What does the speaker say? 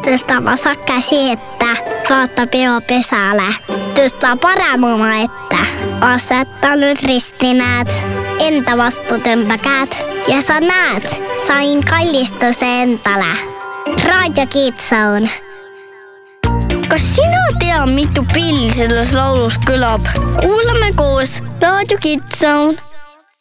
Tõsta vasak käsi ette, vaata peo pesälle. Tõsta parem oma ette. Aseta nüüd risti, näed. Enda vastu tõmba käed. Ja sa näed, sain kallistuse endale. Raadio Kids Zone. Kas sina tea, mitu pilli selles laulus kõlab? Kuulame koos Raadio Kids Zone.